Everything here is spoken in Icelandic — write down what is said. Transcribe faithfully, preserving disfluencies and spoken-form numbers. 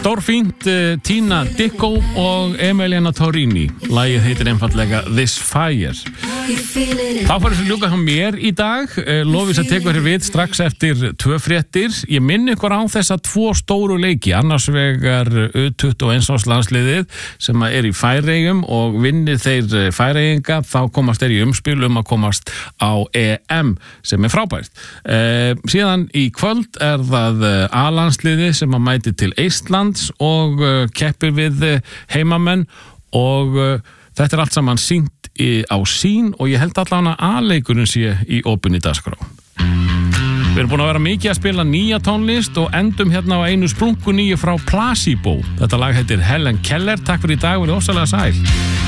stórfínt, uh, Tina Dicko og Emiliana Torrini. Lagið heitir einfaldlega This Fire. Þá fyrir þessu ljúka hjá mér í dag. uh, Lovísa tekur hér við strax eftir tvö fréttir. Ég minni ykkur á þessa tvo stóru leiki, annars vegar U tuttugu og eins árs landsliðið sem er í Færeyjum, og vinni þeir Færeyinga þá komast þeir í umspil um að komast á E M sem er frábært. uh, Síðan í kvöld er það A-landsliði sem að mæti til Eistlands og uh, keppir við uh, heimamenn, og uh, þetta er allt saman sýnt í, á sín, og ég held allan að A-leikurinn sé í opinni dagskrá. Við erum búin að vera mikið að spila nýja tónlist og endum hérna á einu sprungu nýju frá Placebo. Þetta lag heitir Helen Keller. Takk fyrir í dag, verið ósælega sæl.